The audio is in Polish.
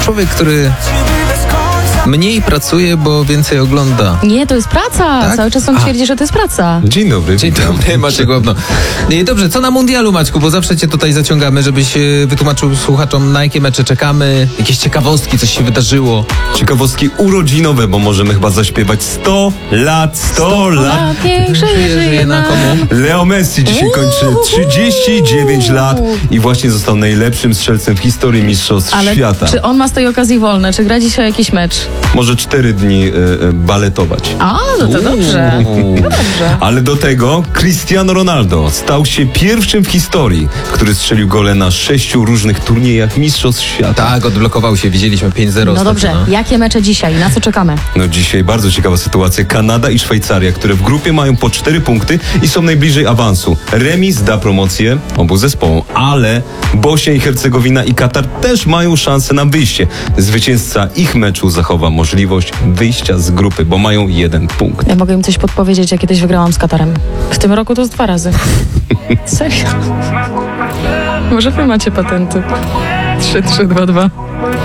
człowiek, który mniej pracuje, bo więcej ogląda. Nie, to jest praca. Tak? Cały czas on twierdzi, że to jest praca. Dzień dobry. Dzień dobry, Maciek Łobno. Dobrze, co na mundialu, Maćku? Bo zawsze cię tutaj zaciągamy, żebyś wytłumaczył słuchaczom, na jakie mecze czekamy, jakieś ciekawostki, coś się wydarzyło. Ciekawostki urodzinowe, bo możemy chyba zaśpiewać 100 lat, 100 lat. Niech żyje na komu? Leo Messi dzisiaj kończy 39 lat i właśnie został najlepszym strzelcem w historii Mistrzostw Ale Świata. czy on ma z tej okazji wolne? Czy gra dzisiaj jakiś mecz? Może 4 dni baletować. A, no to dobrze. Dobrze. Ale do tego Cristiano Ronaldo stał się pierwszym w historii, który strzelił gole na 6 różnych turniejach Mistrzostw Świata. Tak, odblokował się, widzieliśmy 5-0 No ostatnio, dobrze, jakie mecze dzisiaj? Na co czekamy? No dzisiaj bardzo ciekawa sytuacja. Kanada i Szwajcaria, które w grupie mają po 4 punkty i są najbliżej awansu. Remis da promocję obu zespołom, ale Bośnia i Hercegowina i Katar też mają szansę na wyjście. Zwycięzca ich meczu zachowa możliwość wyjścia z grupy, bo mają 1 punkt. Ja mogę im coś podpowiedzieć, ja kiedyś wygrałam z Katarem. W tym roku to jest 2 razy. Serio? Może wy macie patenty. 3-3-2-2.